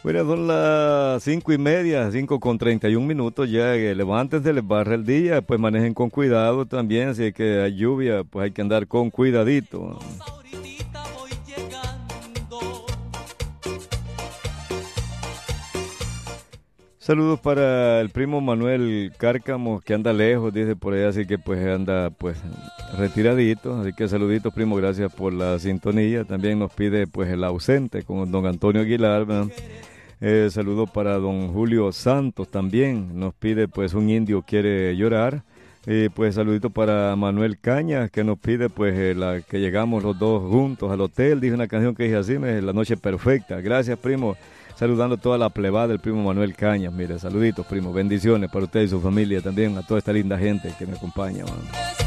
Bueno, son las 5:30, 5:31 ya. Levántense, les barra el día, pues manejen con cuidado también. Si es que hay lluvia, pues hay que andar con cuidadito. Saludos para el primo Manuel Cárcamo, que anda lejos, dice por allá, así que pues anda pues retiradito. Así que saluditos, primo, gracias por la sintonía. También nos pide pues el ausente con don Antonio Aguilar, ¿verdad? Saludo para don Julio Santos también, nos pide pues un indio quiere llorar. Pues saludito para Manuel Cañas, que nos pide pues que llegamos los dos juntos al hotel. Dice una canción que dice así, La Noche Perfecta. Gracias, primo. Saludando a toda la plebada del primo Manuel Cañas. Mire, saluditos, primo. Bendiciones para usted y su familia también, a toda esta linda gente que me acompaña, man.